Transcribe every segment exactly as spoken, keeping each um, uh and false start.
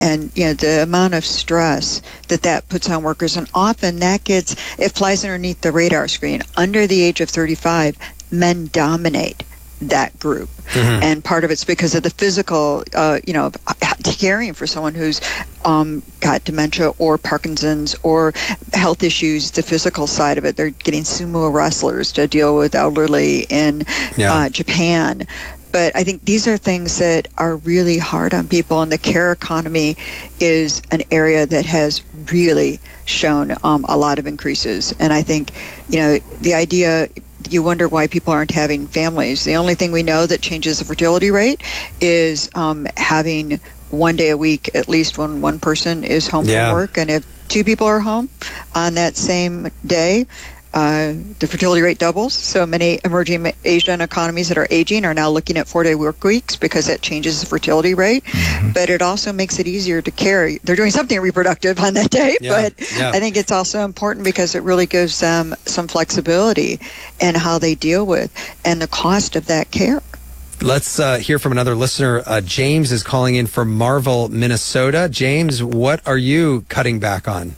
And, you know, the amount of stress that that puts on workers, and often that gets, it flies underneath the radar screen. Under the age of thirty-five, men dominate that group. Mm-hmm. And part of it's because of the physical, uh, you know, caring for someone who's um, got dementia or Parkinson's or health issues, the physical side of it. They're getting sumo wrestlers to deal with elderly in yeah. uh, Japan. But I think these are things that are really hard on people, and the care economy is an area that has really shown um, a lot of increases. And I think, you know, the idea, you wonder why people aren't having families. The only thing we know that changes the fertility rate is um, having one day a week, at least when one person is home yeah. from work. And if two people are home on that same day, Uh, the fertility rate doubles. So many emerging Asian economies that are aging are now looking at four-day work weeks because that changes the fertility rate. Mm-hmm. But it also makes it easier to carry. They're doing something reproductive on that day, yeah, but yeah. I think it's also important because it really gives them some flexibility in how they deal with and the cost of that care. Let's uh, hear from another listener. Uh, James is calling in from Marvel, Minnesota. James, what are you cutting back on?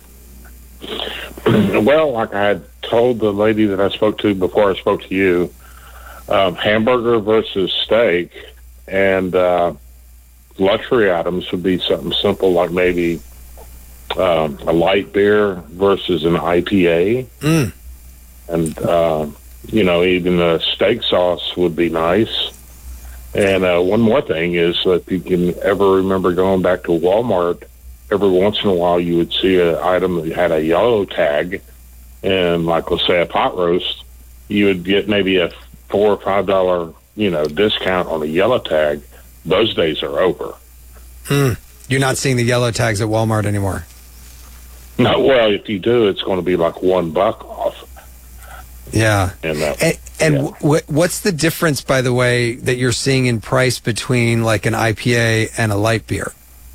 Well, like I had told the lady that I spoke to before I spoke to you, um, hamburger versus steak, and uh, luxury items would be something simple like maybe um, a light beer versus an I P A. Mm. And, uh, you know, even a steak sauce would be nice. And uh, one more thing is that if you can ever remember going back to Walmart, every once in a while you would see an item that had a yellow tag, and like, let's say a pot roast, you would get maybe a four or five dollar, you know, discount on a yellow tag. Those days are over. Hmm. You're not seeing the yellow tags at Walmart anymore? No, well, if you do, it's going to be like one buck off. Yeah. And, uh, and, and yeah. w- what's the difference, by the way, that you're seeing in price between like an I P A and a light beer?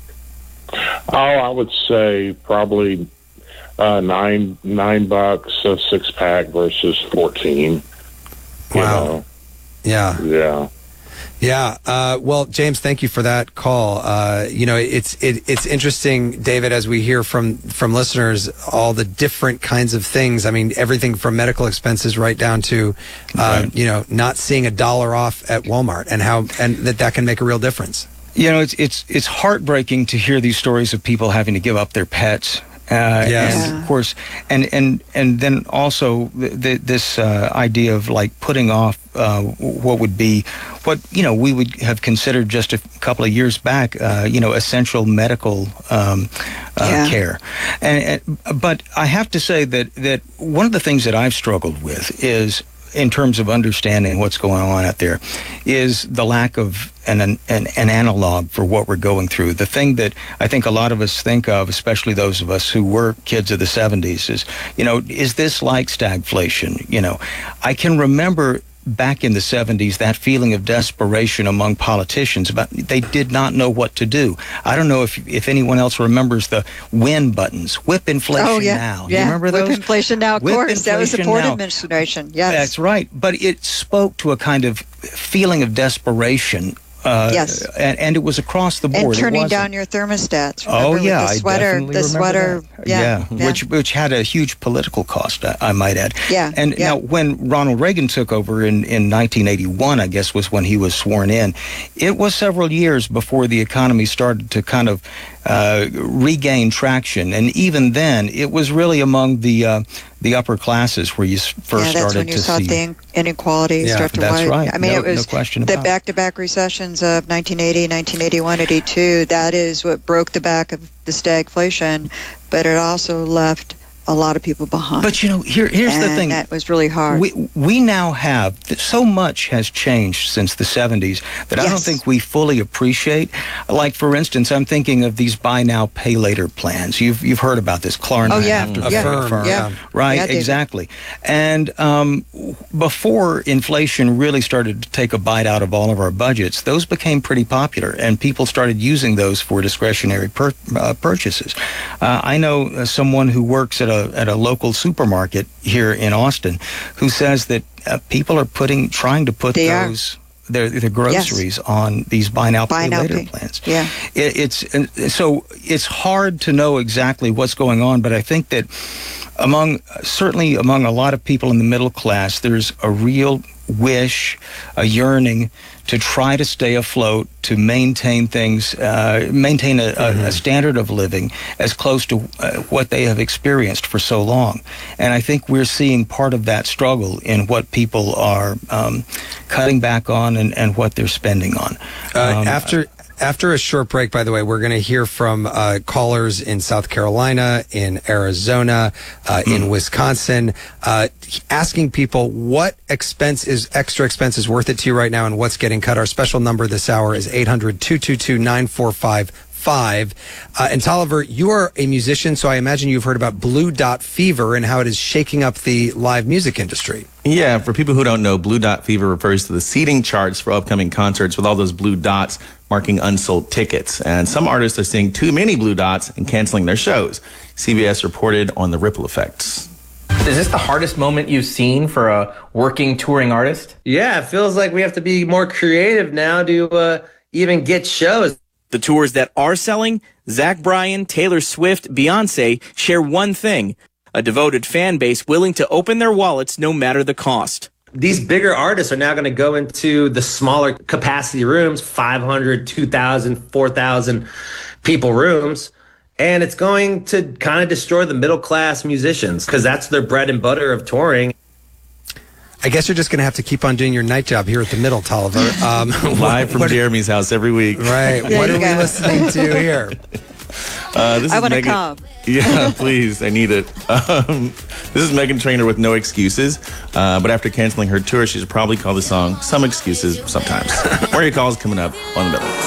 Oh, I would say probably uh, nine nine bucks a six pack versus fourteen. Wow. Know. Yeah. Yeah. Yeah. Uh, well, James, thank you for that call. Uh, you know, it's it, it's interesting, David, as we hear from from listeners, all the different kinds of things. I mean, everything from medical expenses right down to, uh, right. you know, not seeing a dollar off at Walmart, and how and that that can make a real difference. You know, it's it's it's heartbreaking to hear these stories of people having to give up their pets. Uh, yes. And of course, and and and then also the, the, this uh, idea of like putting off uh, what would be what you know we would have considered just a couple of years back, uh, you know, essential medical um, uh, yeah. care. And, and but I have to say that that one of the things that I've struggled with is, in terms of understanding what's going on out there, is the lack of an, an an analog for what we're going through. The thing that I think a lot of us think of, especially those of us who were kids of the seventies, is, you know, is this like stagflation? You know, I can remember back in the seventies, that feeling of desperation among politicians about they did not know what to do. I don't know if if anyone else remembers the win buttons, whip inflation oh, yeah. now. Yeah. You remember those? Whip inflation now, of whip course. That was the Ford now. administration. Yes. That's right. But it spoke to a kind of feeling of desperation. Uh, yes, and, and it was across the board. And turning down your thermostats. Oh yeah, the sweater, I definitely the sweater, yeah, yeah, yeah, which which had a huge political cost, I, I might add. Yeah, and yeah. now when Ronald Reagan took over in in nineteen eighty-one, I guess was when he was sworn in. It was several years before the economy started to kind of uh, regain traction, and even then, it was really among the uh, the upper classes where you first yeah, that's started when you to saw see the inequality yeah, start to that's widen. right. I mean, no, it was no question the about back-to-back recessions of nineteen eighty, nineteen eighty-one, eighty-two. That is what broke the back of the stagflation, but it also left a lot of people behind. But you know, here, here's and the thing. That was really hard. We we now have so much has changed since the seventies that yes. I don't think we fully appreciate. Like for instance, I'm thinking of these buy now, pay later plans. You've you've heard about this, Klarna. Oh yeah, after yeah, Affirm, Affirm. yeah. right, yeah, exactly. And um, before inflation really started to take a bite out of all of our budgets, those became pretty popular, and people started using those for discretionary per, uh, purchases. Uh, I know uh, someone who works at a at a local supermarket here in Austin who says that uh, people are putting trying to put they those their, their groceries yes. on these buy now, pay later pay. plans. Yeah. It, it's so it's hard to know exactly what's going on, but I think that among certainly among a lot of people in the middle class, there's a real wish, a yearning to try to stay afloat, to maintain things, uh, maintain a, mm-hmm. a, a standard of living as close to uh, what they have experienced for so long. And I think we're seeing part of that struggle in what people are um, cutting back on and, and what they're spending on. Uh, um, after... After a short break, by the way, we're going to hear from uh, callers in South Carolina, in Arizona, uh, mm. in Wisconsin, uh, asking people what expense is extra expense is worth it to you right now and what's getting cut. Our special number this hour is eight hundred, two two two, nine four five five. Uh, and Tolliver, you are a musician, so I imagine you've heard about Blue Dot Fever and how it is shaking up the live music industry. Yeah, for people who don't know, Blue Dot Fever refers to the seating charts for upcoming concerts with all those blue dots marking unsold tickets. And some artists are seeing too many blue dots and canceling their shows. C B S reported on the ripple effects. Is this the hardest moment you've seen for a working touring artist? Yeah, it feels like we have to be more creative now to uh, even get shows. The tours that are selling, Zach Bryan, Taylor Swift, Beyonce share one thing: a devoted fan base willing to open their wallets no matter the cost. These bigger artists are now going to go into the smaller capacity rooms, five hundred, two thousand, four thousand people rooms, and it's going to kind of destroy the middle class musicians because that's their bread and butter of touring. I guess you're just going to have to keep on doing your night job here at the Middle, Tolliver. Um, Live from what, Jeremy's house every week. Right. There what are go. we listening to here? Uh, this I want to come. Yeah, please. I need it. Um, this is Meghan Trainor with No Excuses. Uh, but after canceling her tour, she should probably call the song Some Excuses Sometimes. More of your calls coming up on The Middle.